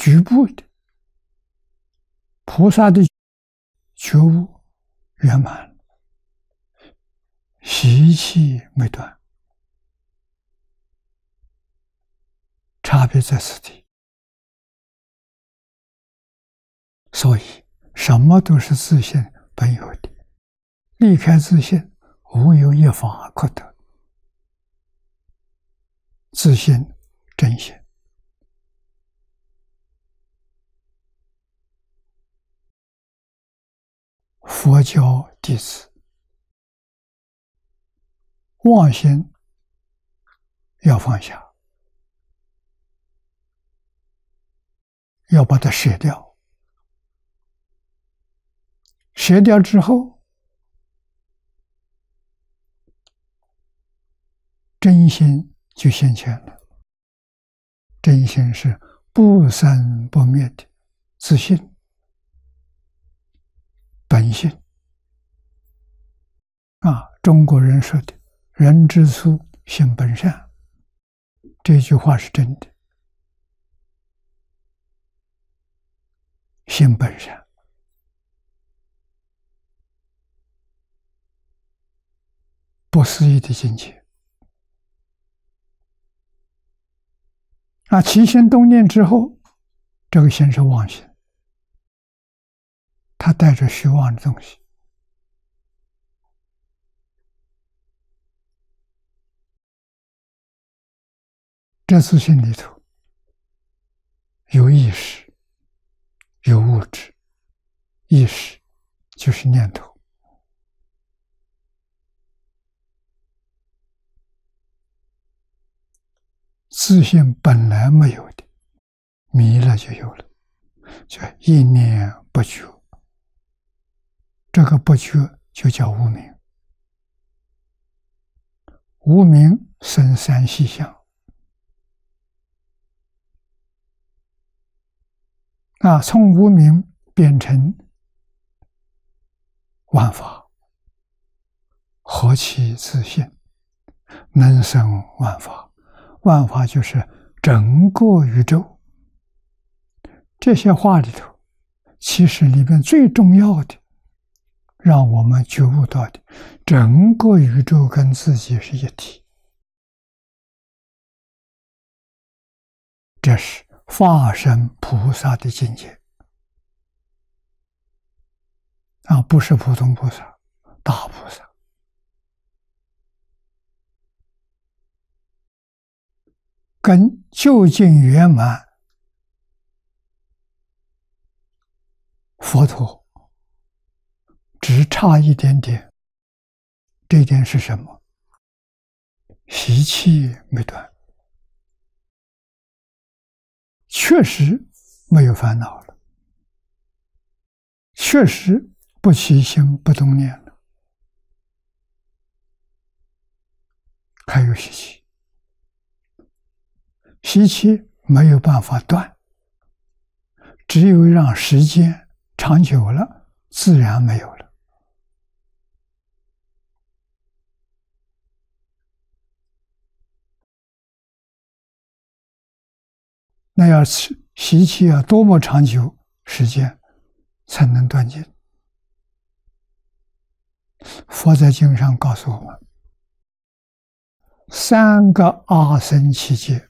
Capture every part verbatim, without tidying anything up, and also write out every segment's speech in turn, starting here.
局部的菩萨的觉悟圆满，习气没断，差别在此地。所以什么都是自性本有的，离开自性，无有一法可得。自性真性，佛教弟子妄心要放下，要把它舍掉。舍掉之后，真心就现前了。真心是不生不灭的自信本性啊！中国人说的“人之初，性本善”，这句话是真的。性本善，不思议的境界啊！起心动念之后，这个心是妄心，它带着虚妄的东西。这自性里头有意识，有物质。意识就是念头，自性本来没有的，迷了就有了，叫一念不觉。这个不觉就叫无明，无明生三细相啊，从无明变成万法，何其自性，能生万法。万法就是整个宇宙。这些话里头，其实里面最重要的，让我们觉悟到的，整个宇宙跟自己是一体。这是化身菩萨的境界啊，不是普通菩萨，大菩萨。跟究竟圆满佛陀只差一点点，这点是什么？习气没断，确实没有烦恼了，确实不起心不动念了，还有习气。习气没有办法断，只有让时间长久了，自然没有了。那要是习气要多么长久时间才能断尽？佛在经上告诉我们，三个阿僧祇劫。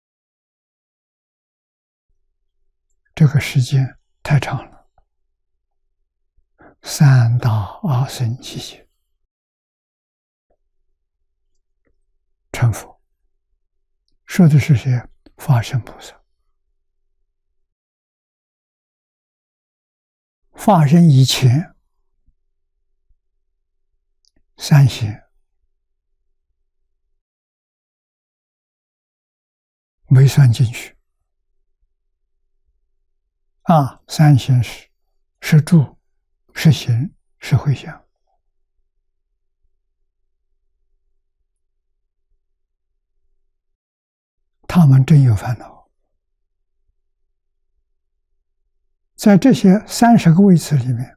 这个时间太长了，三大阿僧祇劫成佛，说的是谁？法身菩萨。法身以前，三邪没算进去。啊，三邪是是住、是行、是回向。他们真有烦恼，在这些三十个位次里面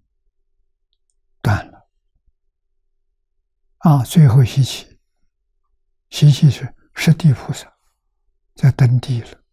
断了。啊，最后习气，习气是十地菩萨在登地了。